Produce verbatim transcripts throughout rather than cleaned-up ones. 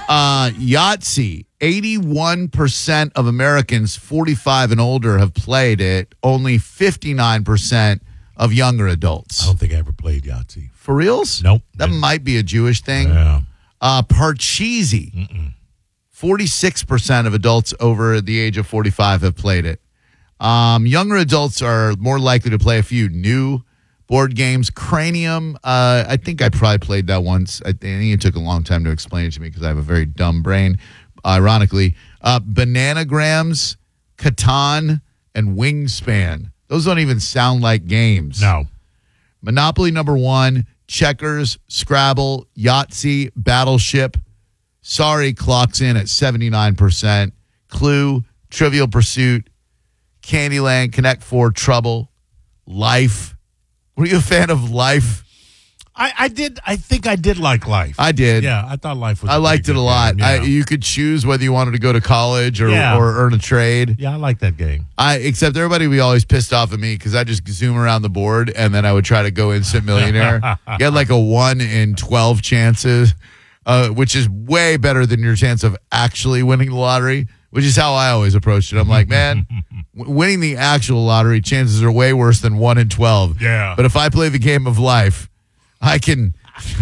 Uh, Yahtzee, eighty-one percent of Americans forty-five and older have played it. Only fifty-nine percent of younger adults. I don't think I ever played Yahtzee. For reals? Nope. That Didn't. might be a Jewish thing. Yeah. Uh, Parcheesi, Mm-mm. forty-six percent of adults over the age of forty-five have played it. Um, younger adults are more likely to play a few new board games. Cranium, uh, I think I probably played that once. I think it took a long time to explain it to me because I have a very dumb brain, ironically. Uh, Bananagrams, Catan, and Wingspan. Those don't even sound like games. No. Monopoly number one, Checkers, Scrabble, Yahtzee, Battleship. Sorry clocks in at seventy-nine percent. Clue, Trivial Pursuit, Candyland, Connect Four, Trouble, Life. Were you a fan of Life? I, I did. I think I did like Life. I did. Yeah, I thought Life was. I a liked pretty it a good lot. game, I, yeah. you could choose whether you wanted to go to college or, Yeah. or earn a trade. yeah, I like that game. I except everybody would be always pissed off at me because I just zoom around the board and then I would try to go instant millionaire. You had like a one in twelve chances, uh, which is way better than your chance of actually winning the lottery, which is how I always approached it. I'm like, man, w- winning the actual lottery chances are way worse than one in twelve. Yeah. But if I play the game of life, I can.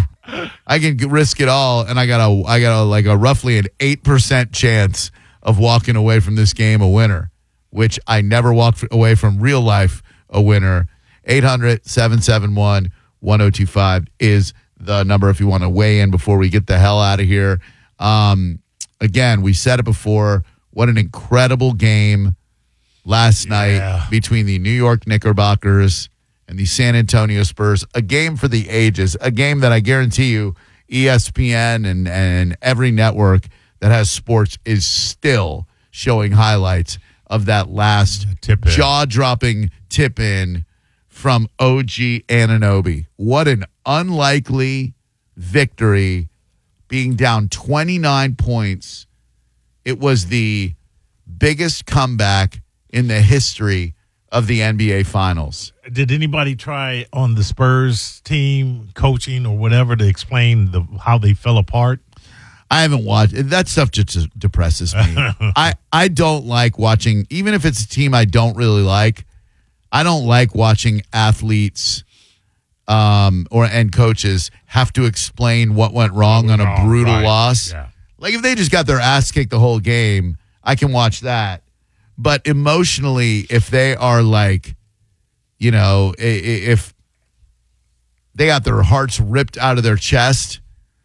I can risk it all, and I got a, I got a, like a roughly an eight percent chance of walking away from this game a winner, which I never walked away from real life a winner. eight hundred, seven seven one, one oh two five is the number if you want to weigh in before we get the hell out of here. Um, again, we said it before. What an incredible game last Yeah. night between the New York Knickerbockers and the San Antonio Spurs, a game for the ages, a game that I guarantee you E S P N and, and every network that has sports is still showing highlights of that last Tip-in. jaw-dropping tip-in from O G Anunoby. What an unlikely victory, being down twenty-nine points. It was the biggest comeback in the history of the N B A Finals. Did anybody try on the Spurs team, coaching or whatever, to explain the how they fell apart? I haven't watched that stuff. Just depresses me. I I don't like watching, even if it's a team I don't really like. I don't like watching athletes um, or and coaches have to explain what went wrong on a Wrong, brutal right. loss. Yeah. Like if they just got their ass kicked the whole game, I can watch that. But emotionally, if they are like, you know, i- i- if they got their hearts ripped out of their chest,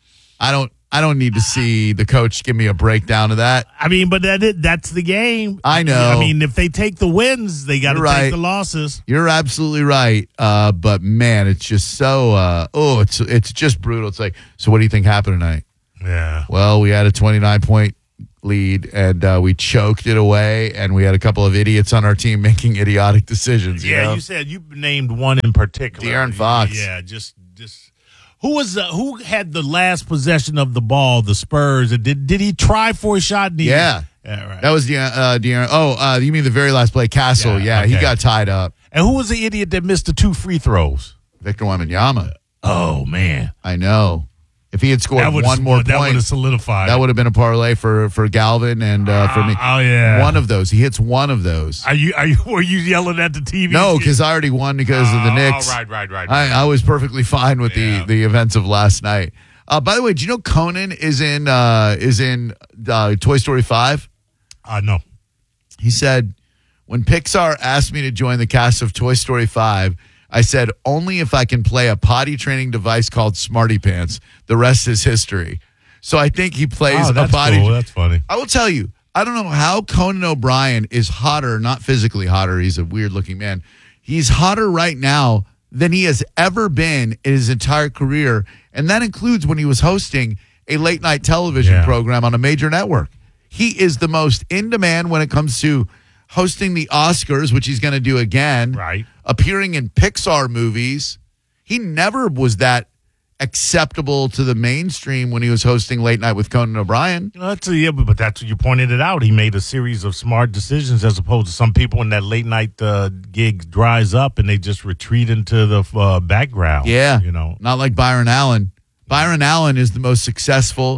I don't I don't need to see the coach give me a breakdown of that. I mean, but that it, that's the game. I know. I mean, if they take the wins, they got to You're right. take the losses. You're absolutely right. Uh, but man, it's just so uh, oh, it's it's just brutal. It's like, so what do you think happened tonight? Yeah. Well, we had a twenty-nine point lead and uh, we choked it away, and we had a couple of idiots on our team making idiotic decisions. You Yeah, know? you said you named one in particular. De'Aaron Fox. Yeah, just just who was uh, who had the last possession of the ball? The Spurs. Did did he try for a shot? And he, Yeah. yeah, right. That was De- uh, De'Aaron. Oh, uh, you mean the very last play? Castle. Yeah, Yeah, he okay. got tied up. And who was the idiot that missed the two free throws? Victor Wembanyama. Oh man, I know. If he had scored that would one more that would point, have solidified. that would have been a parlay for, for Galvin and uh, for me. Oh yeah, One of those. He hits one of those. Are you are you were you yelling at the T V? No, because I already won because of the Oh, Knicks. right, right, right. I, I was perfectly fine with Yeah. the, the events of last night. Uh, by the way, do you know Conan is in uh, is in uh, Toy Story five? Uh, no. He said, when Pixar asked me to join the cast of Toy Story five, I said, only if I can play a potty training device called Smarty Pants. The rest is history. So I think he plays Oh, a that's potty. cool. That's funny. I will tell you, I don't know how Conan O'Brien is hotter, not physically hotter. He's a weird looking man. He's hotter right now than he has ever been in his entire career. And that includes when he was hosting a late night television Yeah. program on a major network. He is the most in demand when it comes to hosting the Oscars, which he's going to do again. Right. Appearing in Pixar movies. He never was that acceptable to the mainstream when he was hosting Late Night with Conan O'Brien. Well, That's yeah, but but that's you pointed it out. He made a series of smart decisions as opposed to some people when that late night uh, gig dries up and they just retreat into the uh, background. Yeah. you know. Not like Byron Allen. Byron Allen is the most successful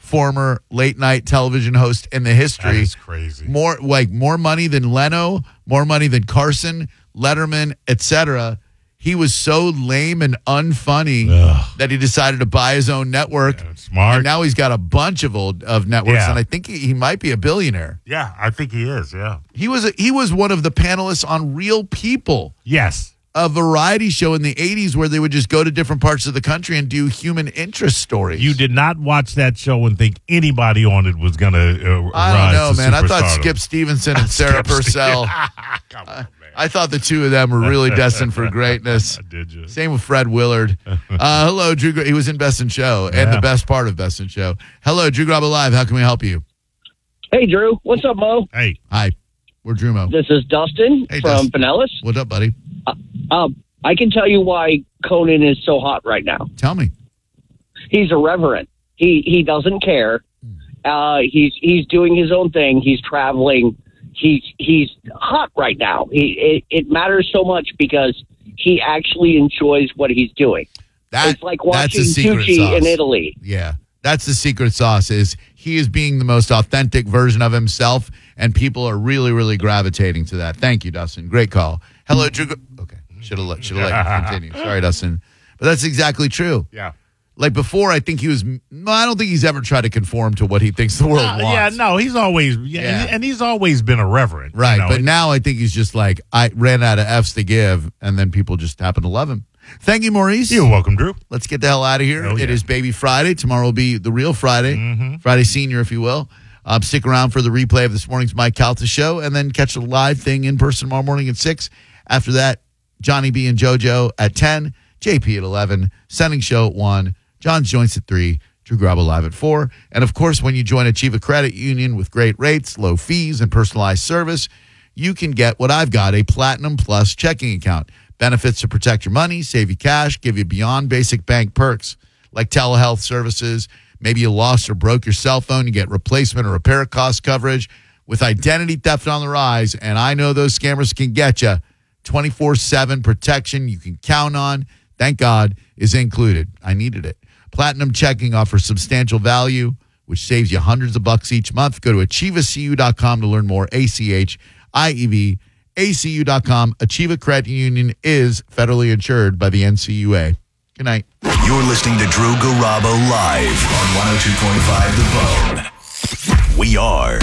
former late night television host in the history. That is crazy. More like more money than Leno, more money than Carson, Letterman, et cetera. He was so lame and unfunny Ugh. that he decided to buy his own network. Yeah, smart. And now he's got a bunch of old of networks, Yeah. and I think he, he might be a billionaire. Yeah, I think he is. Yeah. He was a, he was one of the panelists on Real People, Yes. a variety show in the eighties where they would just go to different parts of the country and do human interest stories. You did not watch that show and think anybody on it was going to uh, I rise don't know, to man. I thought superstardom. Skip Stevenson and Sarah Skip Purcell. Come on, uh, man. I thought the two of them were really destined for greatness. Did you? Same with Fred Willard. Uh, hello, Drew. He was in Best in Show and Yeah. the best part of Best in Show. Hello, Drew Grabo Live. How can we help you? Hey, Drew. What's up, Mo? Hey. Hi, we're Drew Mo. This is Dustin Hey, from Dustin. Pinellas. What's up, buddy? Uh, um, I can tell you why Conan is so hot right now. Tell me. He's irreverent. He he doesn't care. Uh, he's he's doing his own thing. He's traveling. He's he's hot right now. He it, it matters so much because he actually enjoys what he's doing. That, it's like that's watching the secret sushi sauce. in Italy. Yeah, that's the secret sauce. Is he is being the most authentic version of himself, and people are really, really gravitating to that. Thank you, Dustin. Great call. Hello, Drew. Okay, should have let should have let you continue. Sorry, Dustin, but that's exactly true. Yeah. Like before, I think he was. No, I don't think he's ever tried to conform to what he thinks the world Uh, wants. yeah, no, he's always yeah, Yeah. And, and he's always been irreverent, Right, you know, but it- now I think he's just like, I ran out of F's to give, and then people just happen to love him. Thank you, Maurice. You're welcome, Drew. Let's get the hell out of here. Oh, It yeah. is Baby Friday. Tomorrow will be the real Friday, Mm-hmm. Friday Senior, if you will. Um, stick around for the replay of this morning's Mike Calta show, and then catch the live thing in person tomorrow morning at six. After that, Johnny B and JoJo at ten, J P at eleven, Sending Show at one, John's Joints at three, Drew Grabo Live at four. And, of course, when you join Achieva Credit Union with great rates, low fees, and personalized service, you can get what I've got, a Platinum Plus checking account. Benefits to protect your money, save you cash, give you beyond basic bank perks like telehealth services. Maybe you lost or broke your cell phone. You get replacement or repair cost coverage. With identity theft on the rise, and I know those scammers can get you, twenty-four seven protection you can count on, thank God, is included. I needed it. Platinum Checking offers substantial value, which saves you hundreds of bucks each month. Go to achieva c u dot com to learn more. A C H I E V A C U dot com. Achieva Credit Union is federally insured by the N C U A. Good night. You're listening to Drew Garabo live on one oh two point five The Bone. We are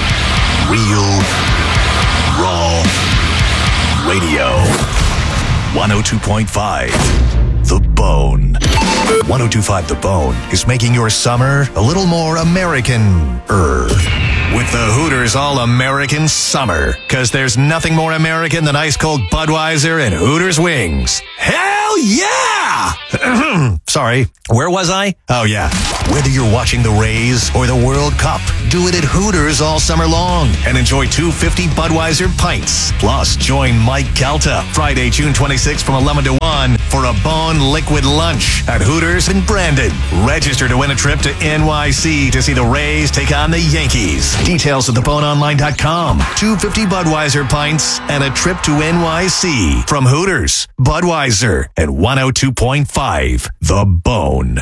Real Raw Radio. one oh two point five The Bone. one oh two point five The Bone is making your summer a little more American-er. With the Hooters All-American Summer. Because there's nothing more American than ice-cold Budweiser and Hooters wings. Hell yeah! Sorry, where was I? Oh, yeah. Whether you're watching the Rays or the World Cup, do it at Hooters all summer long and enjoy two fifty Budweiser pints. Plus, join Mike Calta Friday, June twenty-sixth from eleven to one for a Bone Liquid Lunch at Hooters in Brandon. Register to win a trip to N Y C to see the Rays take on the Yankees. Details at the bone online dot com. two fifty Budweiser pints and a trip to N Y C from Hooters, Budweiser, and one oh two point five The Bone.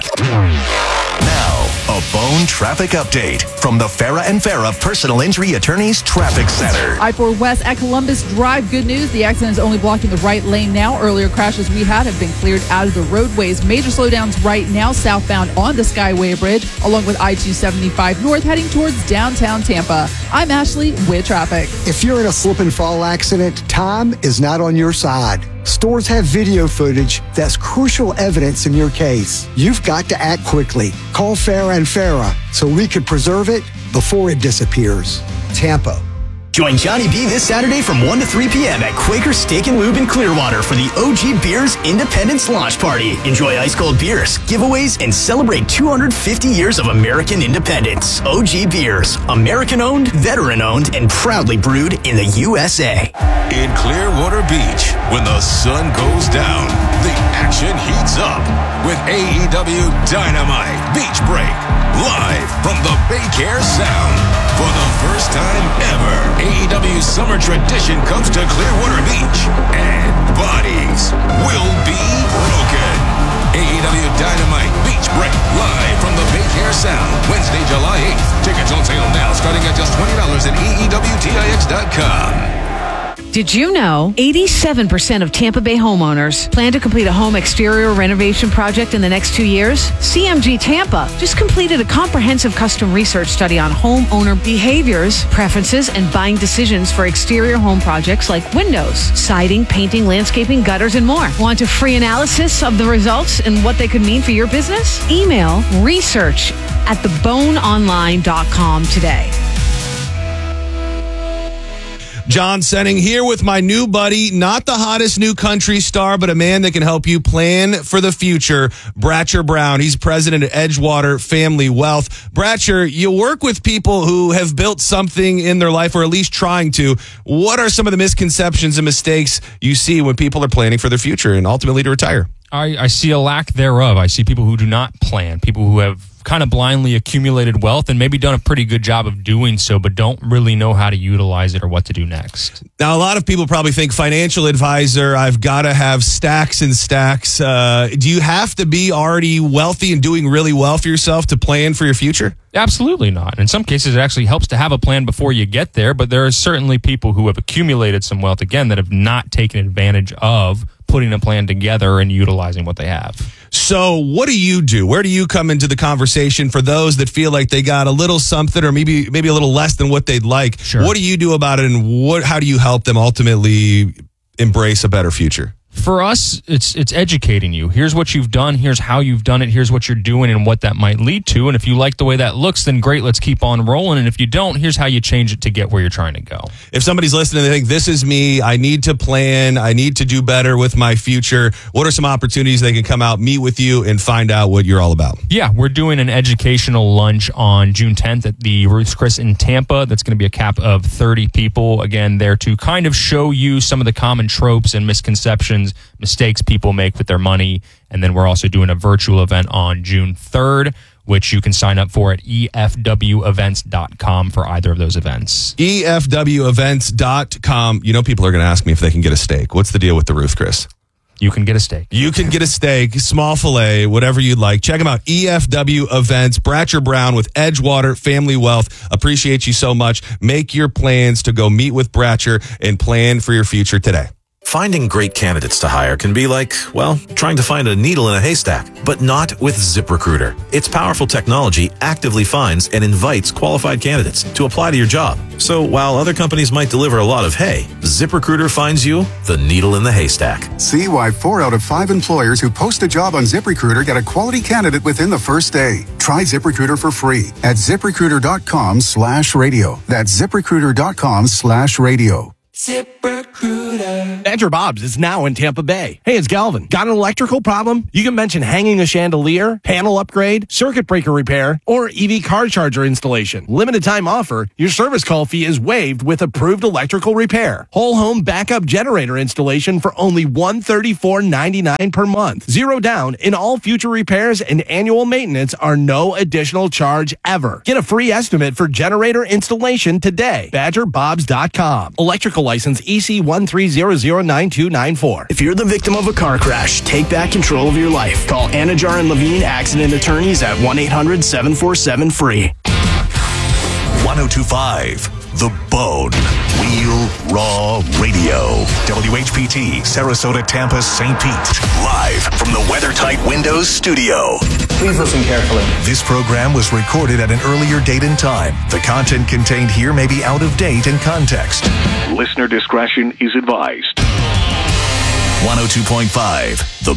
Now, a Bone traffic update from the Farah and Farah Personal Injury Attorneys Traffic Center. I four West at Columbus Drive. Good news. The accident is only blocking the right lane now. Earlier crashes we had have been cleared out of the roadways. Major slowdowns right now southbound on the Skyway Bridge, along with I two seventy-five north heading towards downtown Tampa. I'm Ashley with traffic. If you're in a slip and fall accident, time is not on your side. Stores have video footage that's crucial evidence in your case. You've got to act quickly. Call Farah and Farah so we can preserve it before it disappears. Tampa. Join Johnny B this Saturday from one to three p.m. at Quaker Steak and Lube in Clearwater for the O G Beers Independence Launch Party. Enjoy ice-cold beers, giveaways, and celebrate two hundred fifty years of American independence. O G Beers, American-owned, veteran-owned, and proudly brewed in the U S A. In Clearwater Beach, when the sun goes down, the action heats up with A E W Dynamite Beach Break, live from the Baycare Sound. For the first time ever, A E W Summer Tradition comes to Clearwater Beach, and bodies will be broken. A E W Dynamite Beach Break, live from the Baycare Sound, Wednesday, July Did you know eighty-seven percent of Tampa Bay homeowners plan to complete a home exterior renovation project in the next two years? C M G Tampa just completed a comprehensive custom research study on homeowner behaviors, preferences, and buying decisions for exterior home projects like windows, siding, painting, landscaping, gutters, and more. Want a free analysis of the results and what they could mean for your business? Email research at the bone online dot com today. John Senning here with my new buddy, not the hottest new country star, but a man that can help you plan for the future, Bratcher Brown. He's president of Edgewater Family Wealth. Bratcher, you work with people who have built something in their life, or at least trying to. What are some of the misconceptions and mistakes you see when people are planning for their future and ultimately to retire? I, I see a lack thereof. I see people who do not plan, people who have kind of blindly accumulated wealth and maybe done a pretty good job of doing so, but don't really know how to utilize it or what to do next. Now, a lot of people probably think financial advisor, I've got to have stacks and stacks. Uh, do you have to be already wealthy and doing really well for yourself to plan for your future? Absolutely not. In some cases, it actually helps to have a plan before you get there, but there are certainly people who have accumulated some wealth, again, that have not taken advantage of putting a plan together and utilizing what they have. So what do you do? Where do you come into the conversation for those that feel like they got a little something or maybe maybe a little less than what they'd like? Sure. What do you do about it, and what how do you help them ultimately embrace a better future? For us, it's it's educating you. Here's what you've done. Here's how you've done it. Here's what you're doing and what that might lead to. And if you like the way that looks, then great, let's keep on rolling. And if you don't, here's how you change it to get where you're trying to go. If somebody's listening and they think, this is me, I need to plan, I need to do better with my future, what are some opportunities they can come out, meet with you, and find out what you're all about? Yeah, we're doing an educational lunch on June tenth at the Ruth's Chris in Tampa. That's going to be a cap of thirty people. Again, there to kind of show you some of the common tropes and misconceptions, mistakes people make with their money. And then we're also doing a virtual event on June third, which you can sign up for at E F W events dot com for either of those events. E F W events dot com. You know, people are going to ask me if they can get a steak. What's the deal with the Ruth, Chris? You can get a steak. You can get a steak, small filet, whatever you'd like. Check them out. E F W Events, Bratcher Brown with Edgewater Family Wealth. Appreciate you so much. Make your plans to go meet with Bratcher and plan for your future today. Finding great candidates to hire can be like, well, trying to find a needle in a haystack, but not with ZipRecruiter. Its powerful technology actively finds and invites qualified candidates to apply to your job. So while other companies might deliver a lot of hay, ZipRecruiter finds you the needle in the haystack. See why four out of five employers who post a job on ZipRecruiter get a quality candidate within the first day. Try ZipRecruiter for free at ZipRecruiter.com slash radio. That's ZipRecruiter.com slash radio. ZipRecruiter. Badger Bob's is now in Tampa Bay. Hey, it's Galvin. Got an electrical problem? You can mention hanging a chandelier, panel upgrade, circuit breaker repair, or E V car charger installation. Limited time offer. Your service call fee is waived with approved electrical repair. Whole home backup generator installation for only one hundred thirty-four dollars and ninety-nine cents per month. Zero down in all future repairs and annual maintenance are no additional charge ever. Get a free estimate for generator installation today. Badger Bobs dot com. Electrical license E C one three zero zero nine two nine four. If you're the victim of a car crash, take back control of your life. Call Anajar and Levine Accident Attorneys at one eight hundred seven four seven free. one oh two point five The Bone. Real Raw Radio. W H P T, Sarasota, Tampa, Saint Pete. Live from the WeatherTight Windows studio. Please listen carefully. This program was recorded at an earlier date and time. The content contained here may be out of date and context. Listener discretion is advised. one oh two point five The